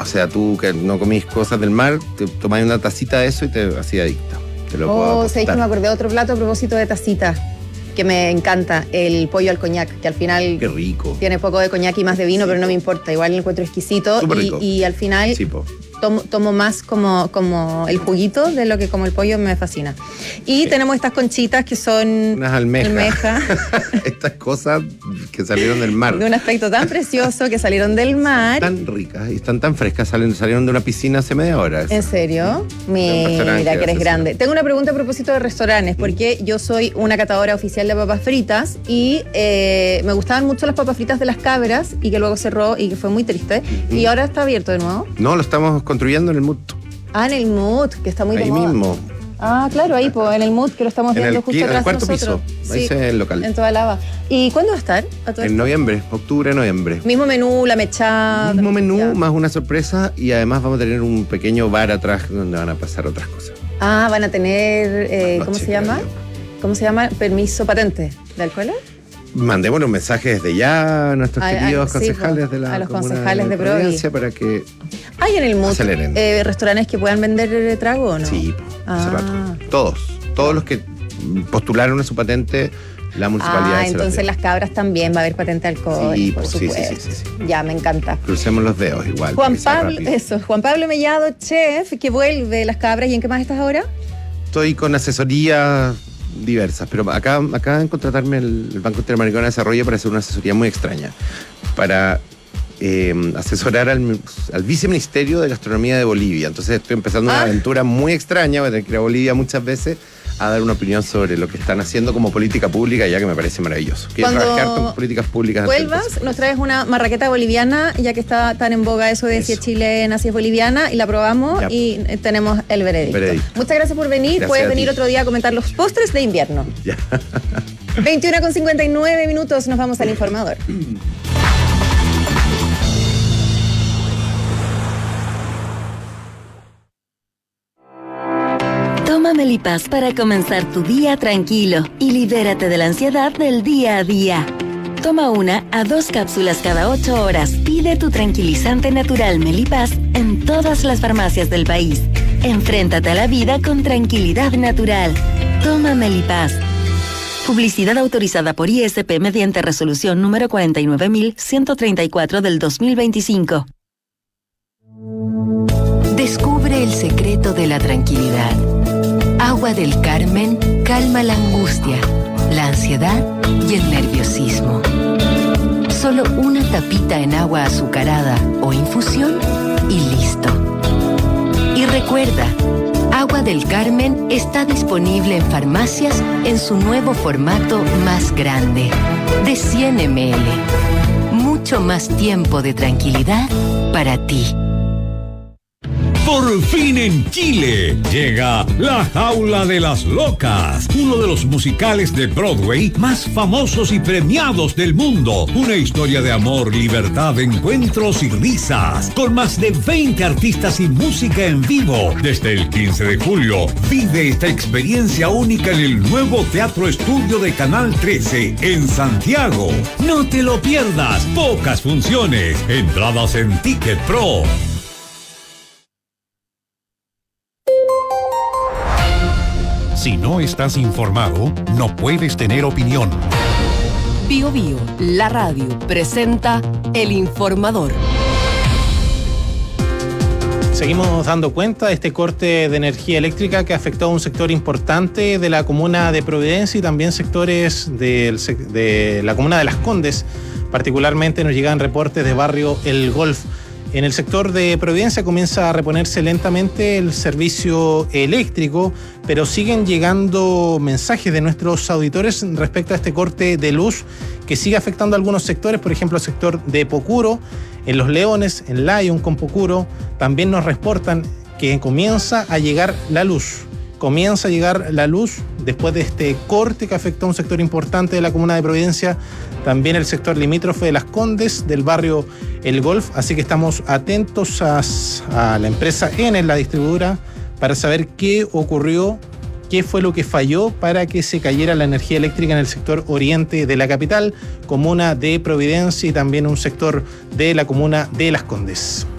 sea, tú que no comís cosas del mar, te tomás una tacita de eso y te hacía adicta. Te lo puedo apostar. Sabéis que me acordé de otro plato a propósito de tacita, que me encanta, el pollo al coñac, que al final Qué rico. tiene poco de coñac y más de vino, sí, pero no me importa, igual lo encuentro exquisito. Y al final sí, tomo más como el juguito de lo que como el pollo, me fascina. Y tenemos estas conchitas que son unas almejas. Estas cosas que salieron del mar. De un aspecto tan precioso, que salieron del mar. Tan ricas y están tan frescas, salieron de una piscina hace media hora. ¿En serio? Mira que eres grande. Tengo una pregunta a propósito de restaurantes, porque yo soy una catadora oficial de papas fritas y me gustaban mucho las papas fritas de Las Cabras y que luego cerró y que fue muy triste. Y ahora está abierto de nuevo. No, lo estamos construyendo en el MUT. En el MUT, que está muy de moda. Ahí mismo. Claro, ahí en el MUT, que lo estamos viendo justo atrás de cuarto nosotros. Piso. Ahí se el local. En toda Lava. ¿Y cuándo va a estar? En noviembre, octubre, noviembre. Mismo menú, la mechada. Mismo menú, más una sorpresa, y además vamos a tener un pequeño bar atrás donde van a pasar otras cosas. Van a tener, ¿cómo se llama? ¿Cómo se llama? Permiso patente de alcohol. Mandémonos un mensaje desde ya a nuestros queridos concejales de la a los comuna concejales de Providencia para que ¿hay en el MUT aceleren. Restaurantes que puedan vender trago o no? Sí, hace rato. Todos los que postularon a su patente, la municipalidad. Entonces Las Cabras también va a haber patente de alcohol, sí, por supuesto. Sí. Ya, me encanta. Crucemos los dedos igual. Juan Pablo Mellado, chef, que vuelve Las Cabras. ¿Y en qué más estás ahora? Estoy con asesoría diversas, pero acá en contratarme el Banco Interamericano de Desarrollo para hacer una asesoría muy extraña, para asesorar al viceministerio de Gastronomía de Bolivia. Entonces estoy empezando una aventura muy extraña, voy a tener que ir a Bolivia muchas veces a dar una opinión sobre lo que están haciendo como política pública, ya que me parece maravilloso. Quiero trabajar con políticas públicas. Vuelvas, nos traes una marraqueta boliviana, ya que está tan en boga eso de si es chilena, si es boliviana, y la probamos y tenemos el veredicto. Muchas gracias por venir. Gracias. Puedes venir otro día a comentar los postres de invierno. Ya. 21:59, nos vamos al informador. Toma Melipaz para comenzar tu día tranquilo y libérate de la ansiedad del día a día. Toma 1 a 2 cápsulas cada 8 horas. Pide tu tranquilizante natural Melipaz en todas las farmacias del país. Enfréntate a la vida con tranquilidad natural. Toma Melipaz. Publicidad autorizada por ISP mediante resolución número 49134 del 2025. Descubre el secreto de la tranquilidad. Agua del Carmen calma la angustia, la ansiedad y el nerviosismo. Solo una tapita en agua azucarada o infusión y listo. Y recuerda, Agua del Carmen está disponible en farmacias en su nuevo formato más grande, de 100 ml. Mucho más tiempo de tranquilidad para ti. Por fin en Chile llega La Jaula de las Locas, uno de los musicales de Broadway más famosos y premiados del mundo. Una historia de amor, libertad, encuentros y risas, con más de 20 artistas y música en vivo. Desde el 15 de julio, vive esta experiencia única en el nuevo Teatro Estudio de Canal 13 en Santiago. No te lo pierdas, pocas funciones, entradas en Ticket Pro. Si no estás informado, no puedes tener opinión. Bio Bio, la radio, presenta El Informador. Seguimos dando cuenta de este corte de energía eléctrica que afectó a un sector importante de la comuna de Providencia y también sectores de la comuna de Las Condes. Particularmente nos llegan reportes de barrio El Golf. En el sector de Providencia comienza a reponerse lentamente el servicio eléctrico, pero siguen llegando mensajes de nuestros auditores respecto a este corte de luz que sigue afectando a algunos sectores, por ejemplo el sector de Pocuro, en Los Leones, en Lyon con Pocuro, también nos reportan que comienza a llegar la luz. Comienza a llegar la luz después de este corte que afectó a un sector importante de la comuna de Providencia, también el sector limítrofe de Las Condes, del barrio El Golf, así que estamos atentos a la empresa Enel, la distribuidora, para saber qué ocurrió, qué fue lo que falló para que se cayera la energía eléctrica en el sector oriente de la capital, comuna de Providencia y también un sector de la comuna de Las Condes.